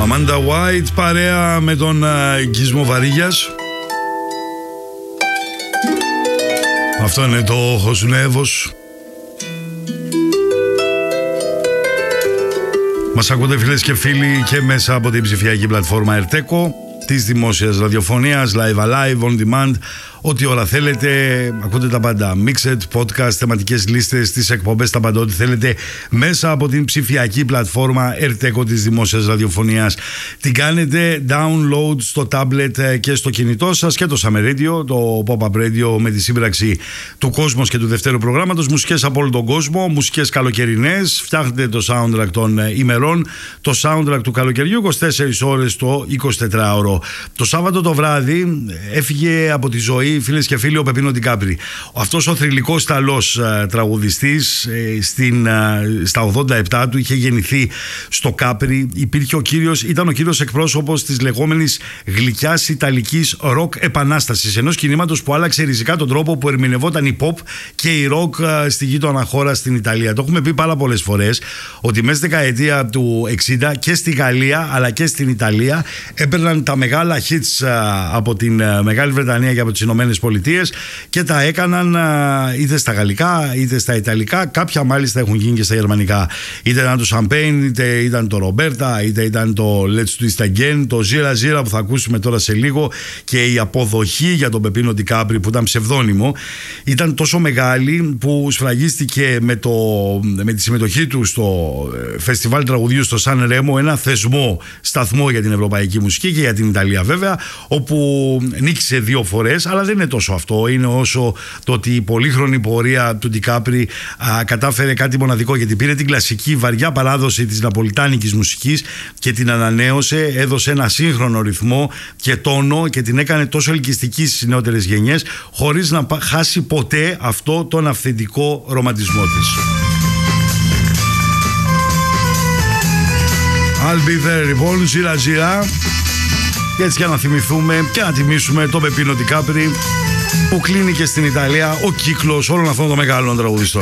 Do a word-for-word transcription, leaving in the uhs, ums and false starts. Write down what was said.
Αμάντα White παρέα με τον Γκίσμο Βαρίγιας. Αυτό είναι το Χωσουνεύος. Μας ακούτε φίλες και φίλοι και μέσα από την ψηφιακή πλατφόρμα Ερτέκο της δημόσιας ραδιοφωνίας, live alive, on demand, ό,τι ώρα θέλετε. Ακούτε τα πάντα, mixed, podcast, θεματικές λίστες, τις εκπομπές, τα πάντα ό,τι θέλετε μέσα από την ψηφιακή πλατφόρμα Ερτέκο της δημόσιας ραδιοφωνίας. Την κάνετε download στο tablet και στο κινητό σας και το Summer Radio, το pop-up radio με τη σύμπραξη του Κόσμος και του δευτέρου προγράμματος. Μουσικές από όλο τον κόσμο, μουσικές καλοκαιρινές. Φτιάχνετε το soundtrack των ημερών, το soundtrack του καλοκαιριού, είκοσι τέσσερις ώρες το εικοσιτετράωρο. Το Σάββατο το βράδυ έφυγε από τη ζωή, φίλες και φίλοι, ο Πεπίνο Ντικάπρι. Αυτός ο θρυλικός σταλός uh, τραγουδιστής uh, στην, uh, στα ογδόντα επτά του είχε γεννηθεί στο Κάπρι. Υπήρχε ο κύριος, ήταν ο κύριος εκπρόσωπος της λεγόμενης γλυκιάς ιταλικής ροκ επανάστασης, ενός κινήματος που άλλαξε ριζικά τον τρόπο που ερμηνευόταν η pop και η ροκ uh, στη γείτονα χώρα στην Ιταλία. Το έχουμε πει πάρα πολλές φορές ότι μέσα στη δεκαετία του εξήντα και στη Γαλλία αλλά και στην Ιταλία έπαιρναν τα μεγάλα hits uh, από την uh, Μεγάλη Βρετανία και από τις Ηνωμένες Πολιτείες και τα έκαναν uh, είτε στα γαλλικά είτε στα ιταλικά, κάποια μάλιστα έχουν γίνει και στα γερμανικά. Είτε ήταν το Champagne, είτε ήταν το Roberta, είτε ήταν το Let's Twist Again, το Zira Zira που θα ακούσουμε τώρα σε λίγο, και η αποδοχή για τον Πεπίνο Ντικάπρι που ήταν ψευδόνυμο ήταν τόσο μεγάλη που σφραγίστηκε με, το, με τη συμμετοχή του στο φεστιβάλ τραγουδιού στο Σαν Ρέμο, ένα θεσμό σταθμό για την ευρωπαϊκή μουσική και για την Ιταλία βέβαια, όπου νίκησε δύο φορές, αλλά δεν είναι τόσο αυτό, είναι όσο το ότι η πολύχρονη πορεία του Ντικάπρι α, κατάφερε κάτι μοναδικό, γιατί πήρε την κλασική βαριά παράδοση της ναπολιτάνικης μουσικής και την ανανέωσε, έδωσε ένα σύγχρονο ρυθμό και τόνο και την έκανε τόσο ελκυστική στις νεότερες γενιές, χωρίς να χάσει ποτέ αυτό τον αυθεντικό ρομαντισμό της. I'll be there, λοιπόν, Zira Zira. Και έτσι για να θυμηθούμε και να τιμήσουμε τον Πεπίνο Ντικάπρι που κλείνει και στην Ιταλία ο κύκλος όλων αυτών των μεγάλων τραγουδιστών.